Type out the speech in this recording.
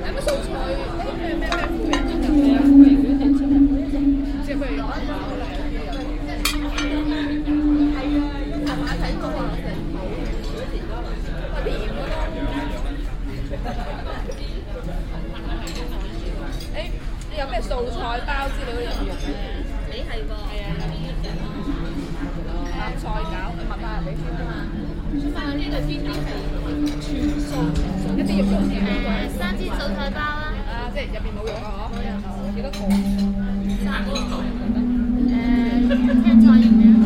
乜素菜？咩腐仁啊？係啊，腐仁嗰啲甜品，即係譬如係啊，琴晚睇過啊，個甜嗰個。有咩素菜包之類嗰啲肉咧？你係喎。係啊，鹹菜餃，你問下人哋先啊嘛。想問下呢度邊啲係全素？一啲肉都冇。 生煎素菜包啦。 啊，即係入邊冇肉啊？嗬？冇有幾多個？ 3個。青菜型嘅。